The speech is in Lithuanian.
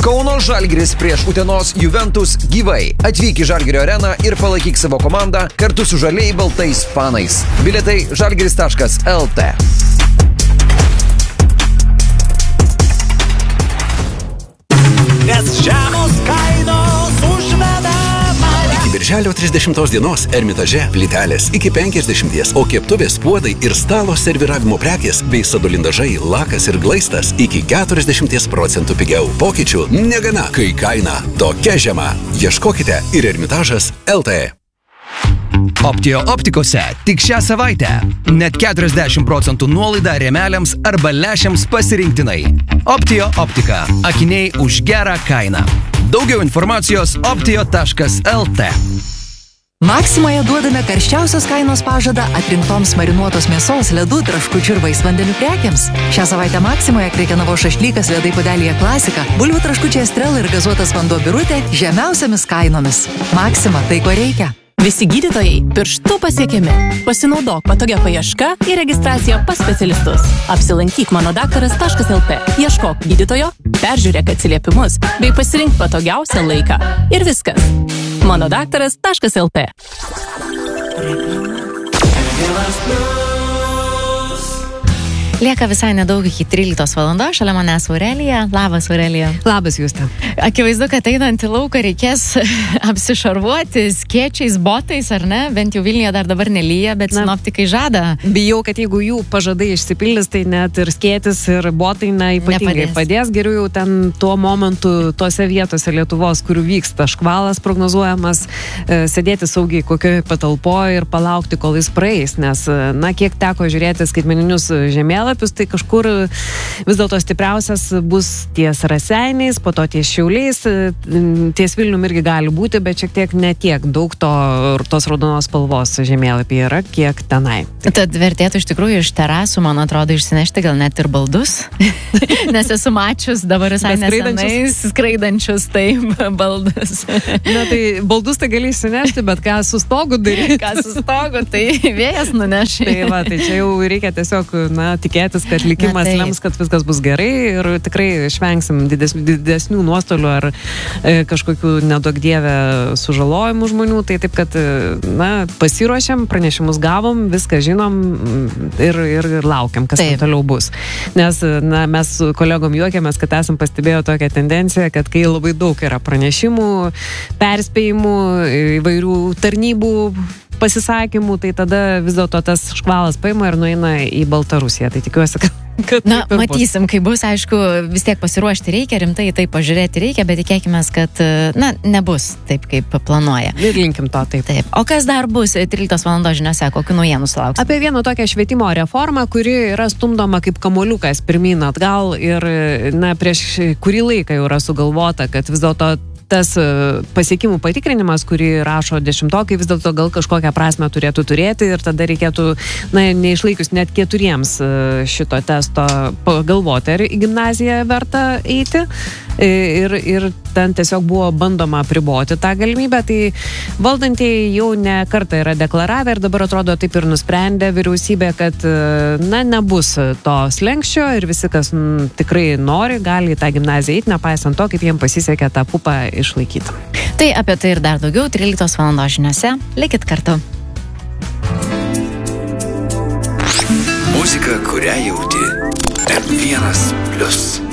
Kauno Žalgiris prieš Utenos Juventus gyvai. Atvyk į Žalgirio areną ir palaikyk savo komandą kartu su žaliai baltais fanais. Bilietai žalgiris.lt. Nes žemos kainos užveda mane. Iki birželio 30 dienos Ermitaže plytelės iki 50, o keptuvės, puodai ir stalo serviravimo prekės bei sadolindažai, lakas ir glaistas iki 40% pigiau. Pokyčių negana, kai kaina tokia žema. Ieškokite ir Ermitažas LT. Optio optikose tik šią savaitę net 40% nuolaida rėmeliams arba lęšiams pasirinktinai. Optio optika. Akiniai už gerą kainą. Daugiau informacijos optio.lt. Maksimoje duodame karščiausios kainos pažadą atrinktoms marinuotos mėsos, ledų, traškučių ir vaisvandenių prekiams. Šią savaitę Maksimoje Krekenavos šašlykas ledai puodelyje klasika, bulvių traškučiai Estrela ir gazuotas vanduo Birutė žemiausiamis kainomis. Maksima, tai ko reikia. Visi gydytojai pirštų pasiekiami. Pasinaudok patogia paieška ir registracija pas specialistus. Apsilankyk manodaktaras.lt. Ieškok gydytojo, peržiūrėk atsiliepimus bei pasirink patogiausią laiką. Ir viskas. manodaktaras.lt. Lieka visai nedaug iki 13 valandos, šalia manęs Aurelija. Labas, Aurelija. Labas, Justė. Akivaizdu, kad einant į lauką reikės apsišarvuoti skėčiais, botais, ar ne? Bent jau Vilniuje dar dabar nelyja, bet sinoptikai žada. Bijau, kad jeigu jų pažadai išsipildys, tai net ir skėtis ir botai ypatingai padės. Geriau jau ten tuo momentu, tose vietose Lietuvos, kurių vyksta škvalas prognozuojamas, sėdėti saugiai kokioje patalpoje ir palaukti, kol jis praeis. Nes, kiek teko žiūrėti skaitmeninius žemėlapius, tai kažkur vis dėlto stipriausias bus ties Raseiniais, po to ties Šiauliais, ties Vilnium irgi gali būti, bet šiek tiek netiek daug tos raudonos spalvos žemėlapį yra, kiek tenai. Tad vertėtų iš tikrųjų iš terasų, man atrodo, išsinešti gal net ir baldus, nes esu mačius dabar visai nesenai skraidančius taip baldus. Tai baldus tai gali išsinešti, bet ką su stogu daryti? Ką su stogu, tai vėjas nuneš. Tai čia jau reikia tiesiog, tikėtis, kad likimas lems, kad viskas bus gerai ir tikrai išvengsim didesnių nuostolių ar kažkokių neduok dievę sužalojimų žmonių. Tai taip, kad pasiruošėm, pranešimus gavom, viską žinom ir laukiam, kas toliau bus. Nes mes su kolegom juokiamės, kad esam pastebėję tokią tendenciją, kad kai labai daug yra pranešimų, perspėjimų, įvairių tarnybų pasisakymų, tai tada vis dėlto tas škvalas paima ir nueina į Baltarusiją. Tai tikiuosi, kad matysim, kai bus, aišku, vis tiek pasiruošti reikia, rimtai tai pažiūrėti reikia, bet tikėkime, kad, nebus taip, kaip planuoja. Ir linkim to taip. O kas dar bus 13 valandos žiniose, kokių naujienų sulauks? Apie vieną tokią švietimo reformą, kuri yra stumdoma kaip kamuoliukas pirmyn atgal ir, prieš kurį laiką jau yra sugalvota, kad vis dėlto tas pasiekimų patikrinimas, kurį rašo dešimtokai, vis dėlto gal kažkokią prasme turėtų turėti ir tada reikėtų, neišlaikius net 4 šito testo pagalvoti, ar į gimnaziją verta eiti. Ir ten tiesiog buvo bandoma apriboti tą galimybę, tai valdantieji jau ne kartą yra deklaravę ir dabar atrodo taip ir nusprendė vyriausybė, kad nebus to slenksčio ir visi, kas tikrai nori, gali į tą gimnaziją eiti, nepaisant to, kaip jiems pasisekė tą pupą išlaikyti. Tai apie tai ir dar daugiau 13 valandos žiniose. Likit kartu. Muzika, kurią jauti. M1+.